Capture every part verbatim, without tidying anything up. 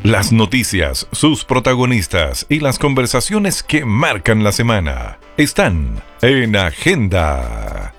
Las noticias, sus protagonistas y las conversaciones que marcan la semana están en Agenda.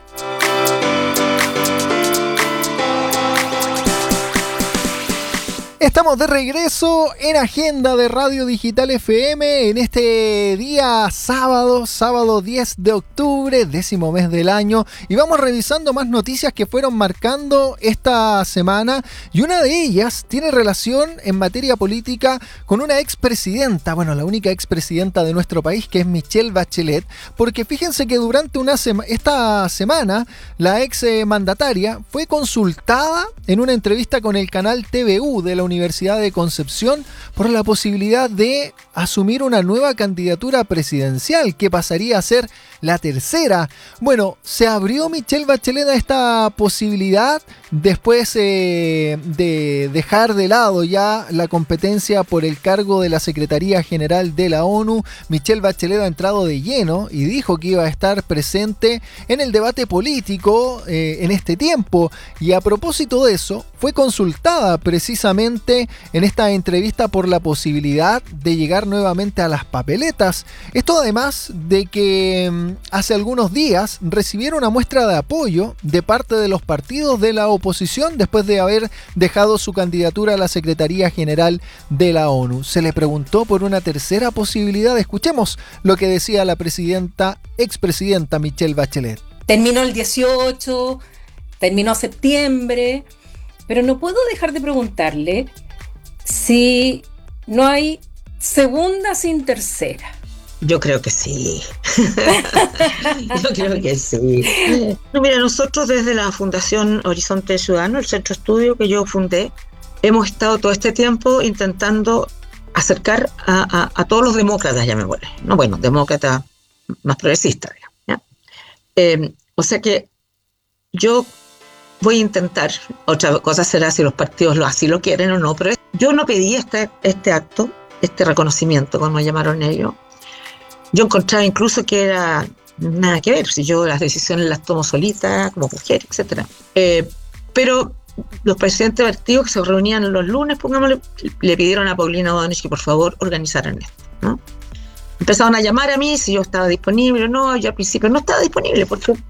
Estamos de regreso en Agenda de Radio Digital F M en este día sábado, sábado diez de octubre, décimo mes del año, y vamos revisando más noticias que fueron marcando esta semana, y una de ellas tiene relación en materia política con una expresidenta, bueno, la única expresidenta de nuestro país, que es Michelle Bachelet, porque fíjense que durante una sema- esta semana la ex mandataria fue consultada en una entrevista con el canal T V U de la Universidad de Concepción por la posibilidad de asumir una nueva candidatura presidencial que pasaría a ser la tercera. Bueno, se abrió Michelle Bachelet a esta posibilidad después eh, de dejar de lado ya la competencia por el cargo de la Secretaría General de la ONU. Michelle Bachelet ha entrado de lleno y dijo que iba a estar presente en el debate político eh, en este tiempo, y a propósito de eso fue consultada precisamente en esta entrevista por la posibilidad de llegar nuevamente a las papeletas. Esto además de que hace algunos días recibieron una muestra de apoyo de parte de los partidos de la oposición después de haber dejado su candidatura a la Secretaría General de la ONU. Se le preguntó por una tercera posibilidad. Escuchemos lo que decía la presidenta, expresidenta Michelle Bachelet. Terminó el dieciocho, terminó septiembre, pero no puedo dejar de preguntarle si no hay segunda sin tercera. Yo creo que sí. Yo creo que sí. No, mira, nosotros desde la Fundación Horizonte Ciudadano, el centro estudio que yo fundé, hemos estado todo este tiempo intentando acercar a, a, a todos los demócratas, ya me vuelve. No, bueno, demócratas más progresistas, digamos, ¿ya? Eh, o sea que yo voy a intentar, otra cosa será si los partidos lo, así lo quieren o no, pero yo no pedí este, este acto, este reconocimiento, como llamaron ellos. Yo encontraba incluso que era nada que ver, si yo las decisiones las tomo solita, como mujer, etcétera. Eh, pero los presidentes de partidos que se reunían los lunes, pongámosle, le pidieron a Paulina O'Donnell que por favor organizaran esto, ¿no? Empezaron a llamar a mí si yo estaba disponible o no. Yo al principio no estaba disponible porque